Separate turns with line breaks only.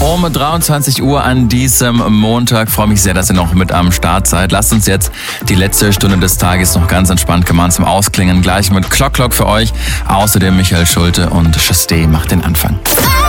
Um 23 Uhr an diesem Montag. Freue mich sehr, dass ihr noch mit am Start seid. Lasst uns jetzt die letzte Stunde des Tages noch ganz entspannt gemeinsam ausklingen. Gleich mit Clock für euch. Außerdem Michael Schulte und Chasté macht den Anfang.